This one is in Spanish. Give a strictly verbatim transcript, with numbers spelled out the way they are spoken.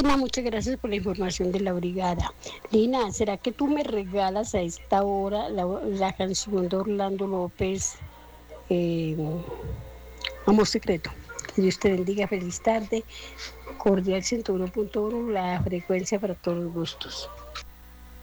Muchas gracias por la información de la brigada. Lina, ¿será que tú me regalas a esta hora la, la canción de Orlando López, eh, Amor Secreto? Que Dios te bendiga, feliz tarde. Cordial ciento uno punto uno, la frecuencia para todos los gustos.